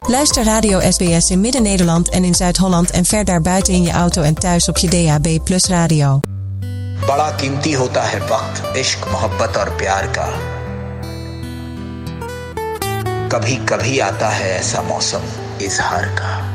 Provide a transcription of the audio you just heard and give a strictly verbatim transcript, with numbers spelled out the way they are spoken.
Luister Radio S B S in Midden-Nederland en in Zuid-Holland en ver daarbuiten in je auto en thuis op je D A B Plus radio. बड़ा कीमती होता है वक्त इश्क मोहब्बत और प्यार का। कभी कभी आता है ऐसा मौसम इजहार का।